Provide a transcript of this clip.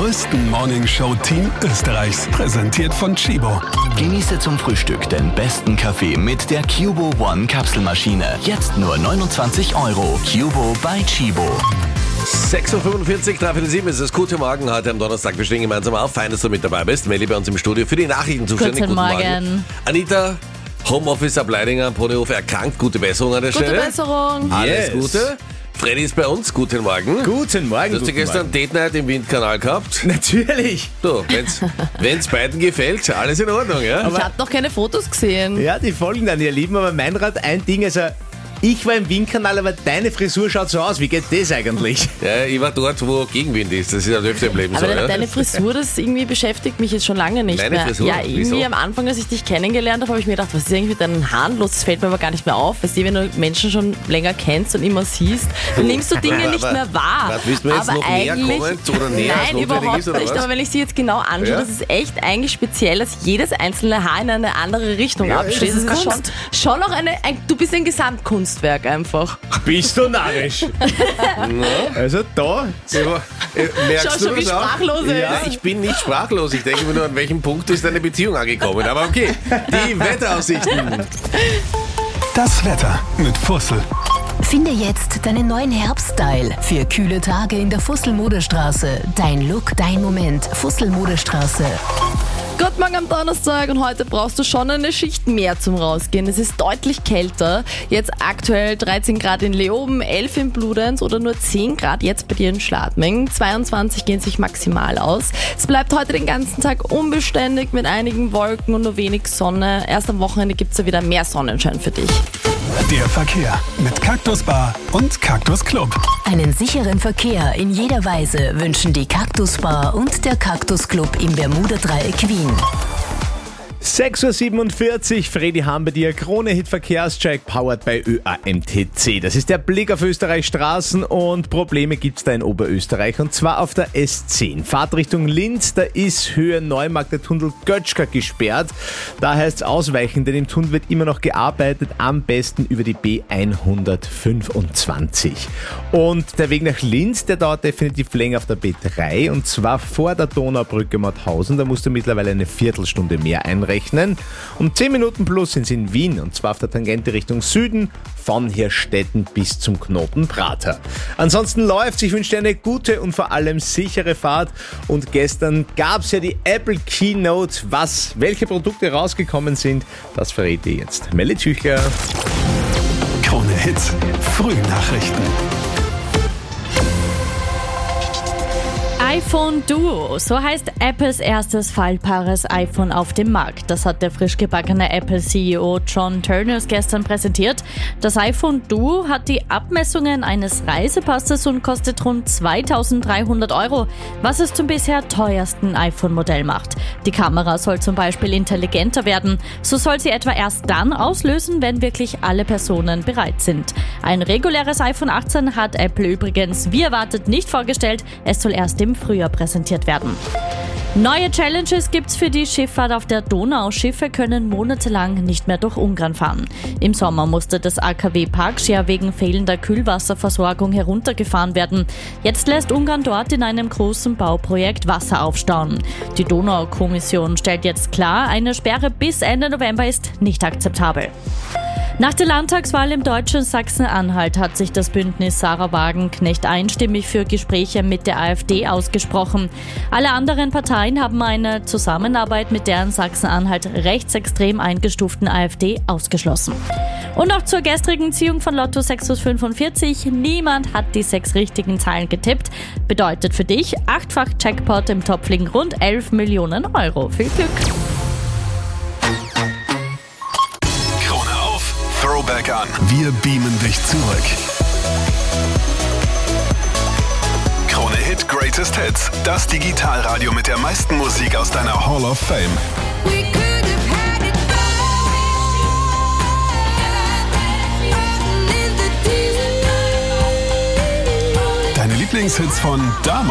größten Morningshow-Team Österreichs. Präsentiert von Chibo. Genieße zum Frühstück den besten Kaffee mit der Cubo One Kapselmaschine. Jetzt nur 29 €. Cubo bei Chibo. 6.45 Uhr, 3:07 ist es. Guten Morgen heute am Donnerstag. Wir stehen gemeinsam auf. Fein, dass du mit dabei bist. Melli bei uns im Studio für die Nachrichten zuständig. Guten Morgen. Anita, Homeoffice ab Leidinger am Ponyhof erkrankt. Gute Besserung an der Stelle. Gute Besserung. Alles Gute. Freddy ist bei uns. Guten Morgen. Guten Morgen. Du hast ja gestern Date Night im Windkanal gehabt. Natürlich. So, wenn's beiden gefällt, alles in Ordnung, ja? Ich habe noch keine Fotos gesehen. Ja, die folgen dann, ihr Lieben. Aber mein Rat, ein Ding, also ich war im Windkanal, aber deine Frisur schaut so aus. Wie geht das eigentlich? Ja, ich war dort, wo Gegenwind ist. Das ist halt öfter im Leben Aber so, ja? deine Frisur, das irgendwie beschäftigt mich jetzt schon lange nicht Deine mehr. Frisur? Ja, irgendwie Wieso? am Anfang, als ich dich kennengelernt habe, habe ich mir gedacht, was ist eigentlich mit deinen Haaren los? Das fällt mir aber gar nicht mehr auf. Weißt du, wenn du Menschen schon länger kennst und immer siehst, dann nimmst du Dinge nicht mehr wahr. Was, willst du mir jetzt aber noch näher kommen oder näher als Nein, notwendig überhaupt ist, oder nicht. was? Aber wenn ich sie jetzt genau anschaue, Ja? das ist echt eigentlich speziell, dass jedes einzelne Haar in eine andere Richtung Ja, absteht. das ist Das ist schon noch du bist ein Gesamtkunstwerk einfach. Bist du narrisch? Also da. Merkst Schau schon, du wie das auch? sprachlos er Ja, ist. ich bin nicht sprachlos. Ich denke mir nur, an welchem Punkt ist deine Beziehung angekommen. Aber okay, die Wetteraussichten. Das Wetter mit Fussel. Finde jetzt deinen neuen Herbststyle für kühle Tage in der Fussel-Modestraße. Dein Look, dein Moment. Fussel-Modestraße. Guten Morgen am Donnerstag und heute brauchst du schon eine Schicht mehr zum Rausgehen. Es ist deutlich kälter. Jetzt aktuell 13 Grad in Leoben, 11 in Bludenz oder nur 10 Grad jetzt bei dir in Schladming. 22 gehen sich maximal aus. Es bleibt heute den ganzen Tag unbeständig mit einigen Wolken und nur wenig Sonne. Erst am Wochenende gibt es ja wieder mehr Sonnenschein für dich. Der Verkehr mit Cactus Bar und Cactus Club. Einen sicheren Verkehr in jeder Weise wünschen die Cactus Bar und der Cactus Club im Bermuda-Dreieck Wien. 6.47 Uhr, Freddy Hahn bei dir, Krone-Hit Verkehrscheck, powered by ÖAMTC. Das ist der Blick auf Österreichs Straßen und Probleme gibt's da in Oberösterreich und zwar auf der S10. Fahrt Richtung Linz, da ist Höhe Neumarkt der Tunnel Götschka gesperrt. Da heißt's ausweichen, denn im Tunnel wird immer noch gearbeitet, am besten über die B125. Und der Weg nach Linz, der dauert definitiv länger auf der B3 und zwar vor der Donaubrücke Mauthausen. Da musst du mittlerweile eine Viertelstunde mehr einrechnen. Um 10 Minuten plus sind sie in Wien und zwar auf der Tangente Richtung Süden von Hirstetten bis zum Knoten Prater. Ansonsten läuft's. Ich wünsche dir eine gute und vor allem sichere Fahrt. Und gestern gab's ja die Apple Keynote. Welche Produkte rausgekommen sind, das verrät ihr jetzt. Melli Tüchler. Krone Hits. Frühnachrichten. iPhone Duo, so heißt Apples erstes faltbares iPhone auf dem Markt. Das hat der frisch gebackene Apple-CEO John Turners gestern präsentiert. Das iPhone Duo hat die Abmessungen eines Reisepasses und kostet rund 2.300 €, was es zum bisher teuersten iPhone-Modell macht. Die Kamera soll zum Beispiel intelligenter werden. So soll sie etwa erst dann auslösen, wenn wirklich alle Personen bereit sind. Ein reguläres iPhone 18 hat Apple übrigens wie erwartet nicht vorgestellt. Es soll erst im Frühjahr präsentiert werden. Neue Challenges gibt's für die Schifffahrt auf der Donau. Schiffe können monatelang nicht mehr durch Ungarn fahren. Im Sommer musste das AKW Pács wegen fehlender Kühlwasserversorgung heruntergefahren werden. Jetzt lässt Ungarn dort in einem großen Bauprojekt Wasser aufstauen. Die Donaukommission stellt jetzt klar, eine Sperre bis Ende November ist nicht akzeptabel. Nach der Landtagswahl im deutschen Sachsen-Anhalt hat sich das Bündnis Sarah Wagenknecht einstimmig für Gespräche mit der AfD ausgesprochen. Alle anderen Parteien haben eine Zusammenarbeit mit der in Sachsen-Anhalt rechtsextrem eingestuften AfD ausgeschlossen. Und auch zur gestrigen Ziehung von Lotto 6/45. Niemand hat die 6 richtigen Zahlen getippt. Bedeutet für dich 8-fach Jackpot im Topf liegen rund 11 Millionen €. Viel Glück! Throwback an. Wir beamen dich zurück. Krone Hit Greatest Hits. Das Digitalradio mit der meisten Musik aus deiner Hall of Fame. Deine Lieblingshits von damals.